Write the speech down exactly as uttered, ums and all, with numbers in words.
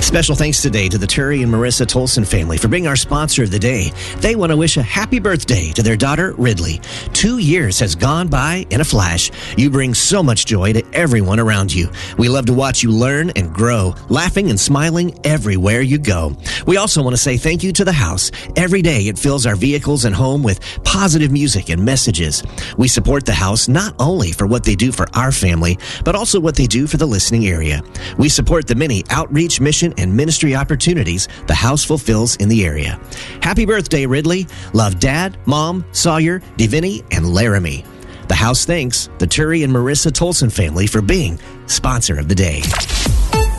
Special thanks today to the Terry and Marissa Tolson family for being our sponsor of the day. They want to wish a happy birthday to their daughter, Ridley. Two years has gone by in a flash. You bring so much joy to everyone around you. We love to watch you learn and grow, laughing and smiling everywhere you go. We also want to say thank you to the house. Every day it fills our vehicles and home with positive music and messages. We support the house not only for what they do for our family, but also what they do for the listening area. We support the many outreach, mission, and ministry opportunities the house fulfills in the area. Happy birthday, Ridley. Love Dad, Mom, Sawyer, Divinny, and Laramie. The house thanks the Terry and Marissa Tolson family for being sponsor of the day.